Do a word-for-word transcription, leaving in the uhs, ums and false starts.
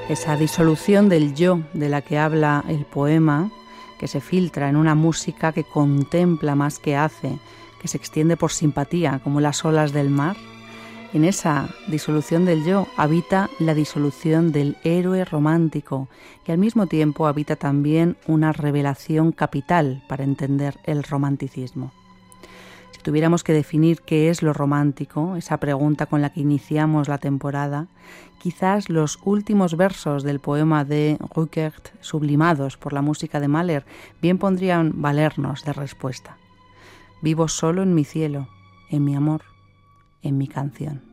Esa disolución del yo de la que habla el poema, que se filtra en una música que contempla más que hace, que se extiende por simpatía como las olas del mar. En esa disolución del yo habita la disolución del héroe romántico y al mismo tiempo habita también una revelación capital para entender el romanticismo. Si tuviéramos que definir qué es lo romántico, esa pregunta con la que iniciamos la temporada, quizás los últimos versos del poema de Rückert, sublimados por la música de Mahler, bien podrían valernos de respuesta. Vivo solo en mi cielo, en mi amor, en mi canción.